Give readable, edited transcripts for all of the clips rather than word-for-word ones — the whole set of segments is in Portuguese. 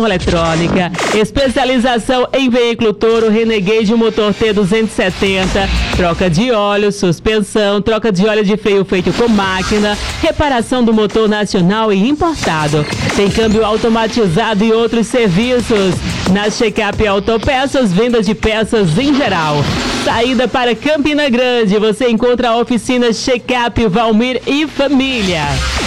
direção eletrônica, especialização em veículo Toro, Renegade, motor T270, troca de óleo, suspensão, troca de óleo de freio feito com máquina, reparação do motor nacional e importado. Tem câmbio automatizado e outros serviços. Na Checkup Autopeças, venda de peças em geral. Saída para Campina Grande, você encontra a oficina Checkup Valmir e Família.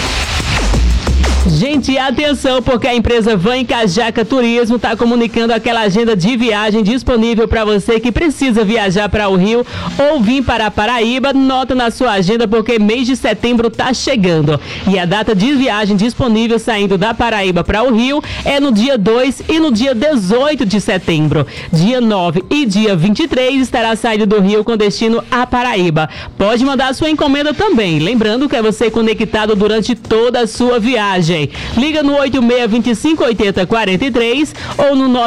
Gente, atenção, porque a empresa Van Cajaca Turismo está comunicando aquela agenda de viagem disponível para você que precisa viajar para o Rio ou vir para a Paraíba. Nota na sua agenda, porque mês de setembro está chegando. E a data de viagem disponível saindo da Paraíba para o Rio é no dia 2 e no dia 18 de setembro. Dia 9 e dia 23 estará saindo do Rio com destino à Paraíba. Pode mandar sua encomenda também. Lembrando que é você conectado durante toda a sua viagem. Liga no 86258043 ou no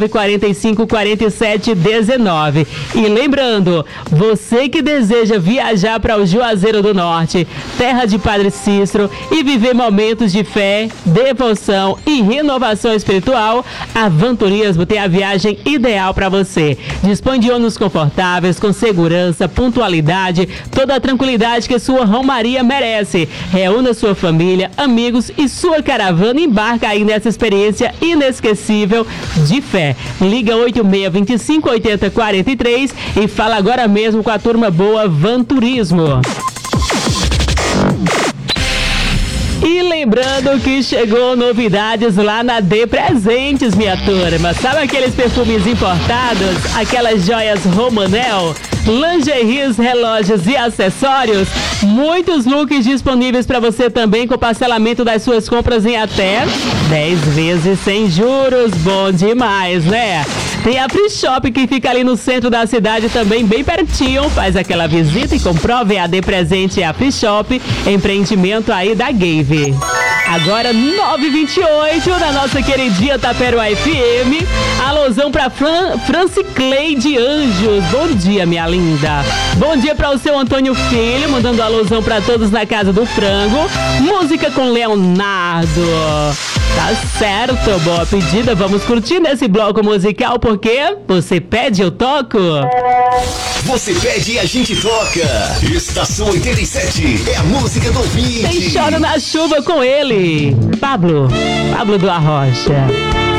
99454719. E lembrando, você que deseja viajar para o Juazeiro do Norte, terra de Padre Cícero, e viver momentos de fé, devoção e renovação espiritual, a Van Turismo tem a viagem ideal para você. Dispõe de ônibus confortáveis, com segurança, pontualidade, toda a tranquilidade que sua romaria merece. Reúna sua família, amigos e sua caravana e embarca aí nessa experiência inesquecível de fé. Liga 86258043 e fala agora mesmo com a turma boa Van Turismo. E lembrando que chegou novidades lá na D Presentes, minha turma. Sabe aqueles perfumes importados? Aquelas joias Romanel? Lingeries, relógios e acessórios? Muitos looks disponíveis para você também, com parcelamento das suas compras em até 10 vezes sem juros. Bom demais, né? Tem a Free Shop, que fica ali no centro da cidade também, bem pertinho. Faz aquela visita e comprove. A D Presente e a Free Shop, empreendimento aí da Gave. Agora 9h28 na nossa queridinha Taperoá FM. Alôzão pra Franci Cleide Anjos. Bom dia, minha linda. Bom dia para o seu Antônio Filho, mandando alôzão pra todos na Casa do Frango. Música com Leonardo. Tá certo, boa pedida. Vamos curtir nesse bloco musical, porque você pede, eu toco. Você pede e a gente toca. Estação 87 é a música do ouvinte. Tem Choro na Chuva com ele, Pablo do Arrocha.